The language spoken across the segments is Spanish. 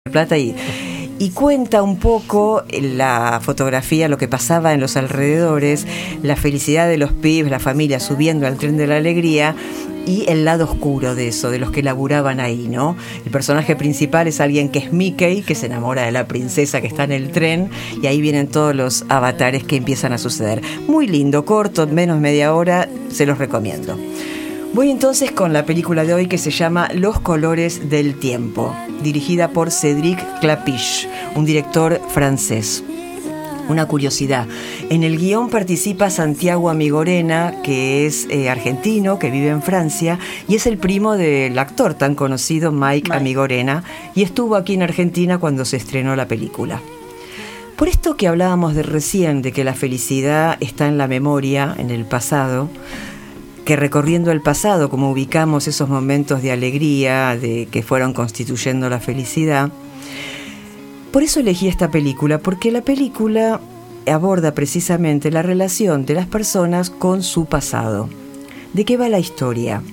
Plata y cuenta un poco la fotografía, lo que pasaba en los alrededores, la felicidad de los pibes, la familia subiendo al tren de la alegría y el lado oscuro de eso, de los que laburaban ahí, ¿no? El personaje principal es alguien que es Mickey, que se enamora de la princesa que está en el tren, y ahí vienen todos los avatares que empiezan a suceder. Muy lindo, corto, menos media hora, se los recomiendo. Voy entonces con la película de hoy que se llama Los colores del tiempo, dirigida por Cédric Klapisch, un director francés. Una curiosidad, en el guión participa Santiago Amigorena, que es argentino, que vive en Francia, y es el primo del actor tan conocido Mike Amigorena, y estuvo aquí en Argentina cuando se estrenó la película. Por esto que hablábamos de recién, de que la felicidad está en la memoria, en el pasado, que recorriendo el pasado, como ubicamos esos momentos de alegría, de que fueron constituyendo la felicidad. Por eso elegí esta película, porque la película aborda precisamente la relación de las personas con su pasado. ¿De qué va la historia?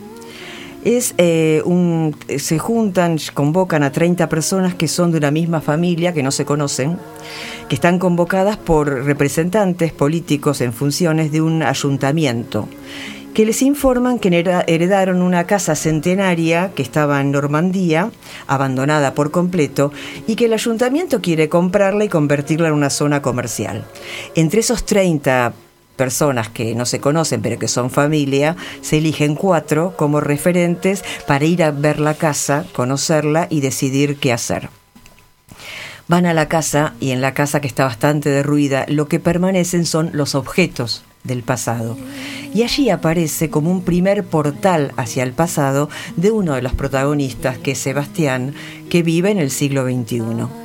Se juntan, convocan a 30 personas que son de una misma familia, que no se conocen, que están convocadas por representantes políticos en funciones de un ayuntamiento, que les informan que heredaron una casa centenaria que estaba en Normandía, abandonada por completo, y que el ayuntamiento quiere comprarla y convertirla en una zona comercial. Entre esos 30 personas que no se conocen pero que son familia, se eligen 4 como referentes para ir a ver la casa, conocerla y decidir qué hacer. Van a la casa y en la casa, que está bastante derruida, lo que permanecen son los objetos del pasado. Y allí aparece como un primer portal hacia el pasado de uno de los protagonistas, que es Sebastián, que vive en el siglo XXI.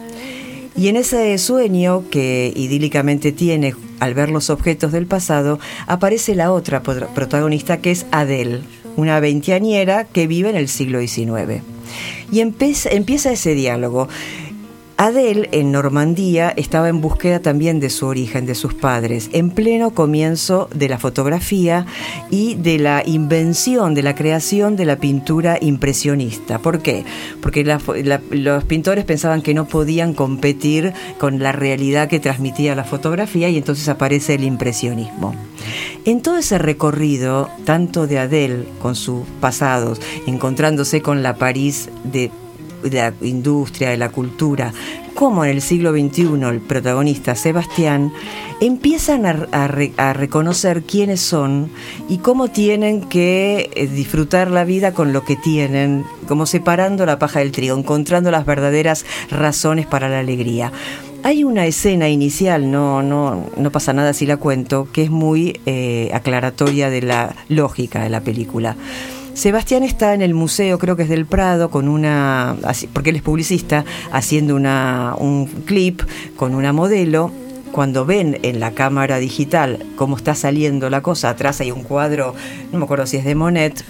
Y en ese sueño que idílicamente tiene al ver los objetos del pasado, aparece la otra protagonista, que es Adele, una veinteañera que vive en el siglo XIX. Y empieza ese diálogo. Adele, en Normandía, estaba en búsqueda también de su origen, de sus padres, en pleno comienzo de la fotografía y de la invención, de la creación de la pintura impresionista. ¿Por qué? Porque los pintores pensaban que no podían competir con la realidad que transmitía la fotografía, y entonces aparece el impresionismo. En todo ese recorrido, tanto de Adele con sus pasados, encontrándose con la París de la industria, de la cultura, como en el siglo XXI el protagonista Sebastián, empiezan a reconocer quiénes son y cómo tienen que disfrutar la vida con lo que tienen, como separando la paja del trigo, encontrando las verdaderas razones para la alegría. Hay una escena inicial, no pasa nada si la cuento, que es muy aclaratoria de la lógica de la película. Sebastián está en el museo, creo que es del Prado, porque él es publicista, haciendo un clip con una modelo. Cuando ven en la cámara digital cómo está saliendo la cosa, atrás hay un cuadro, no me acuerdo si es de Monet.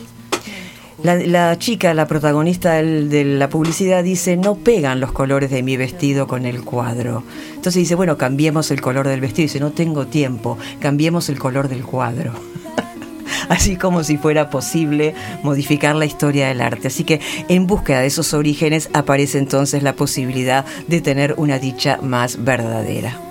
La chica, la protagonista de la publicidad, dice: no pegan los colores de mi vestido con el cuadro. Entonces dice: bueno, cambiemos el color del vestido. Dice: no tengo tiempo, cambiemos el color del cuadro. Así como si fuera posible modificar la historia del arte. Así que en búsqueda de esos orígenes aparece entonces la posibilidad de tener una dicha más verdadera.